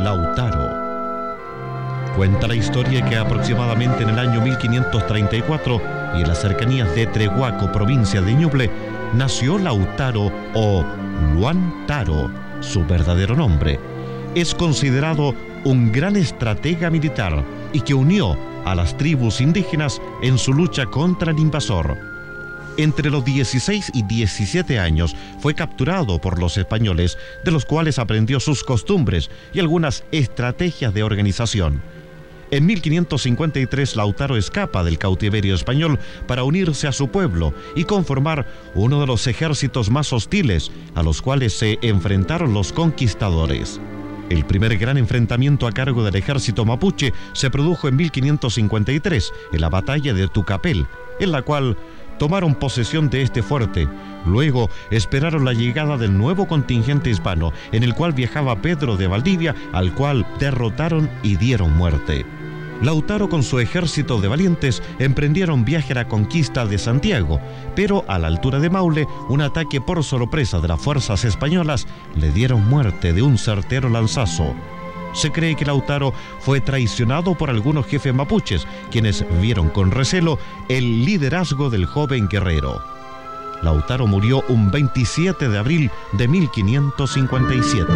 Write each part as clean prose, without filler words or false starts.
Lautaro. Cuenta la historia que aproximadamente en el año 1534 y en las cercanías de Trehuaco, provincia de Ñuble, nació Lautaro o Luantaro, su verdadero nombre. Es considerado un gran estratega militar y que unió a las tribus indígenas en su lucha contra el invasor. Entre los 16 y 17 años fue capturado por los españoles, de los cuales aprendió sus costumbres y algunas estrategias de organización. En 1553 Lautaro escapa del cautiverio español para unirse a su pueblo y conformar uno de los ejércitos más hostiles a los cuales se enfrentaron los conquistadores. El primer gran enfrentamiento a cargo del ejército mapuche se produjo en 1553 en la batalla de Tucapel, en la cual tomaron posesión de este fuerte. Luego esperaron la llegada del nuevo contingente hispano, en el cual viajaba Pedro de Valdivia, al cual derrotaron y dieron muerte. Lautaro con su ejército de valientes emprendieron viaje a la conquista de Santiago, pero a la altura de Maule, un ataque por sorpresa de las fuerzas españolas le dieron muerte de un certero lanzazo. Se cree que Lautaro fue traicionado por algunos jefes mapuches, quienes vieron con recelo el liderazgo del joven guerrero. Lautaro murió un 27 de abril de 1557.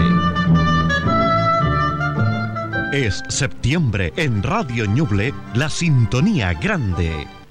Es septiembre en Radio Ñuble, la sintonía grande.